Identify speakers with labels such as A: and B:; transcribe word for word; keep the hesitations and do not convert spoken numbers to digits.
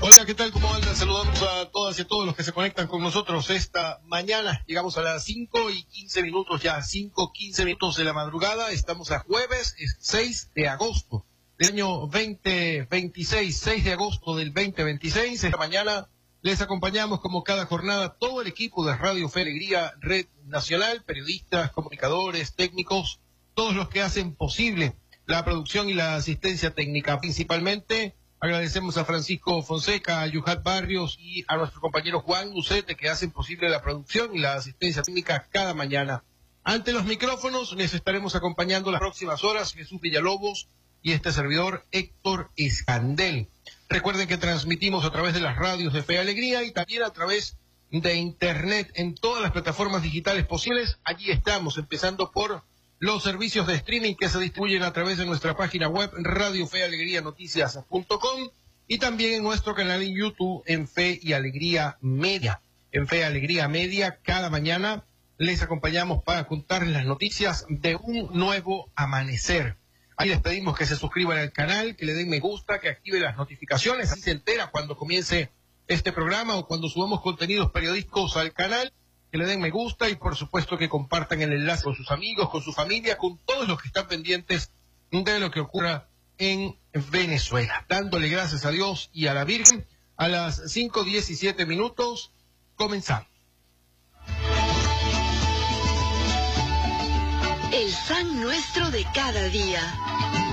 A: Hola, ¿qué tal? ¿Cómo andan? Saludamos a todas y a todos los que se conectan con nosotros esta mañana. Llegamos a las cinco y quince minutos ya, cinco, quince minutos de la madrugada. Estamos a jueves seis de agosto del año veinte veintiséis, seis de agosto del veinte veintiséis. Esta mañana les acompañamos como cada jornada todo el equipo de Radio Fe y Alegría, Red Nacional, periodistas, comunicadores, técnicos, todos los que hacen posible la producción y la asistencia técnica. Principalmente agradecemos a Francisco Fonseca, a Yuhat Barrios y a nuestro compañero Juan Lucete, que hacen posible la producción y la asistencia técnica cada mañana. Ante los micrófonos les estaremos acompañando las próximas horas Jesús Villalobos y este servidor Héctor Escandel. Recuerden que transmitimos a través de las radios de Fe y Alegría y también a través de internet en todas las plataformas digitales posibles. Allí estamos, empezando por los servicios de streaming que se distribuyen a través de nuestra página web Radio Fe y Alegría Noticias punto com y también en nuestro canal en YouTube en Fe y Alegría Media. En Fe y Alegría Media cada mañana les acompañamos para contarles las noticias de un nuevo amanecer. Ahí les pedimos que se suscriban al canal, que le den me gusta, que activen las notificaciones, así se entera cuando comience este programa o cuando subamos contenidos periodísticos al canal. Que le den me gusta y por supuesto que compartan el enlace con sus amigos, con su familia, con todos los que están pendientes de lo que ocurra en Venezuela. Dándole gracias a Dios y a la Virgen, a las cinco diecisiete minutos, comenzamos.
B: El pan nuestro de cada día.